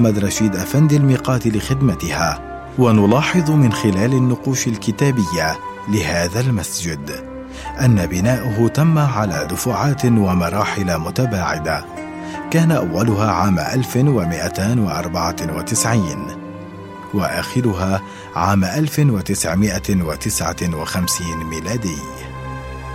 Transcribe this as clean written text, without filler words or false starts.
أحمد رشيد أفندي الميقات لخدمتها. ونلاحظ من خلال النقوش الكتابية لهذا المسجد أن بناؤه تم على دفعات ومراحل متباعدة، كان أولها عام 1294 وآخرها عام 1959 ميلادي.